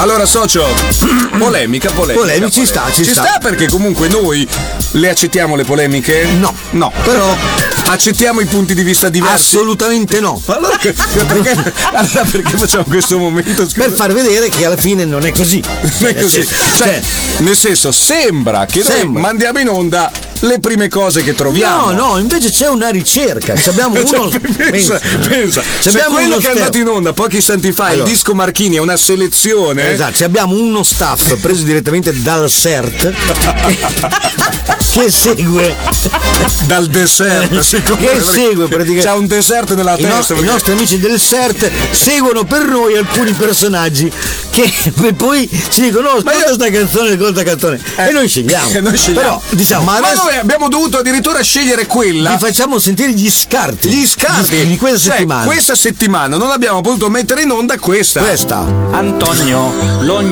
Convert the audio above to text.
Allora, socio, polemica. Ci sta perché comunque noi le accettiamo le polemiche? No. Però accettiamo i punti di vista diversi? Assolutamente no. Allora perché facciamo questo momento? Per far vedere che alla fine non è così. Non è così. Cioè, nel senso, sembra che noi mandiamo in onda le prime cose che troviamo. No, invece c'è una ricerca. Abbiamo uno. Pensa. Se quello che è andato in onda pochi istanti fa, il disco Marchini, è una selezione. Esatto, abbiamo uno staff preso direttamente dal CERT che segue dal dessert che segue praticamente. C'ha un dessert nella testa. I nostri amici del CERT seguono per noi alcuni personaggi che poi ci dicono ascolta questa canzone e noi scegliamo. Però diciamo, ma noi abbiamo dovuto addirittura scegliere quella. Vi facciamo sentire gli scarti di questa settimana. Questa settimana non abbiamo potuto mettere in onda questa. Antonio, l'ogni